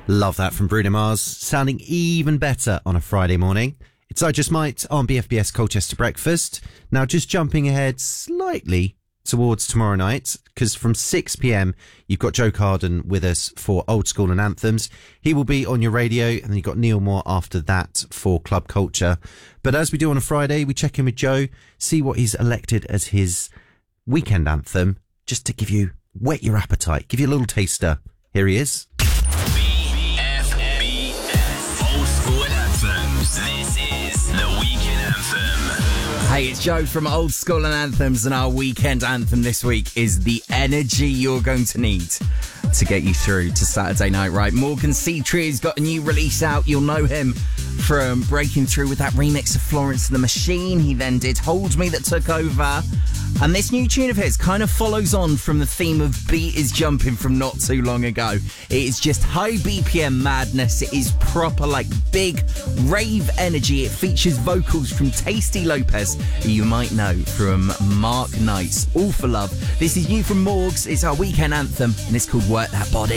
Love that from Bruno Mars, sounding even better on a Friday morning. It's I Just Might on BFBS Colchester Breakfast. Now, just jumping ahead slightly towards tomorrow night, because from 6pm, you've got Joe Carden with us for Old School and Anthems. He will be on your radio, and then you've got Neil Moore after that for Club Culture. But as we do on a Friday, we check in with Joe, see what he's elected as his weekend anthem, just to give you, whet your appetite, give you a little taster. Here he is. Old School Anthems. This is the Weekend Anthem. Hey, it's Joe from Old School and Anthems, and our weekend anthem this week is The Energy You're Going to Need to get you through to Saturday night, right? Morgan Seatree got a new release out. You'll know him from breaking through with that remix of Florence and the Machine. He then did Hold Me that took over. And this new tune of his kind of follows on from the theme of Beat is Jumping from not too long ago. It is just high BPM madness. It is proper, like, big rave energy. It features vocals from Tasty Lopez, who you might know from Mark Knight's All for Love. This is new from Morgs. It's our weekend anthem, and it's called Work That Body.